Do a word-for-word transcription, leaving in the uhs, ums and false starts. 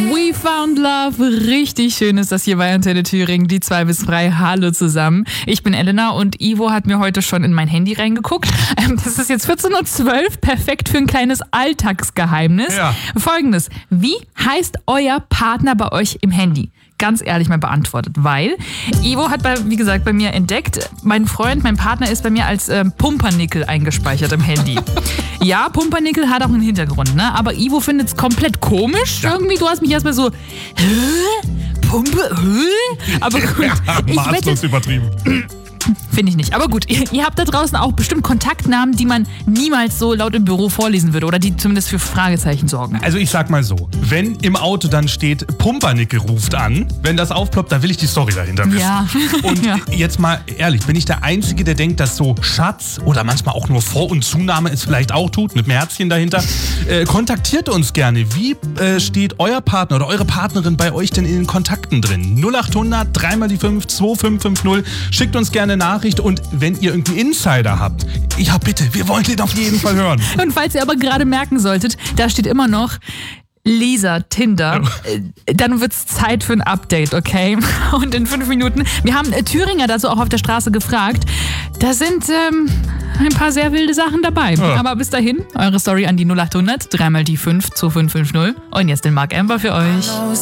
We Found Love. Richtig schön ist das hier bei Antenne Thüringen. Die zwei bis drei. Hallo zusammen. Ich bin Elena und Ivo hat mir heute schon in mein Handy reingeguckt. Das ist jetzt vierzehn Uhr zwölf. Perfekt für ein kleines Alltagsgeheimnis. Ja. Folgendes. Wie heißt euer Partner bei euch im Handy? Ganz ehrlich mal beantwortet, weil Ivo hat, bei, wie gesagt, bei mir entdeckt, mein Freund, mein Partner ist bei mir als ähm, Pumpernickel eingespeichert im Handy. Ja, Pumpernickel hat auch einen Hintergrund, ne? Aber Ivo findet es komplett komisch. Ja. Irgendwie, du hast mich erstmal so, hä? Pumpe, hä? Aber gut, ja, ich maßlos wette, übertrieben. Finde ich nicht. Aber gut, ihr, ihr habt da draußen auch bestimmt Kontaktnamen, die man niemals so laut im Büro vorlesen würde oder die zumindest für Fragezeichen sorgen. Also ich sag mal so, wenn im Auto dann steht, Pumpernickel ruft an, wenn das aufploppt, dann will ich die Story dahinter wissen. Ja. Und ja. jetzt mal ehrlich, bin ich der Einzige, der denkt, dass so Schatz oder manchmal auch nur Vor- und Zunahme es vielleicht auch tut, mit einem Herzchen dahinter. Äh, kontaktiert uns gerne. Wie äh, steht euer Partner oder eure Partnerin bei euch denn in den Kontakten drin? null acht hundert, drei mal die fünf, zwei fünf fünf null. Schickt uns gerne eine Nachricht und wenn ihr irgendwie Insider habt, ja bitte, wir wollen den auf jeden Fall hören. Und falls ihr aber gerade merken solltet, da steht immer noch Lisa, Tinder, äh, dann wird's Zeit für ein Update, okay? Und in fünf Minuten, wir haben äh, Thüringer dazu auch auf der Straße gefragt, da sind ähm, ein paar sehr wilde Sachen dabei. Ja. Aber bis dahin, eure Story an die null acht hundert, drei mal die fünf, zwei fünf fünf null und jetzt den Mark Amber für euch.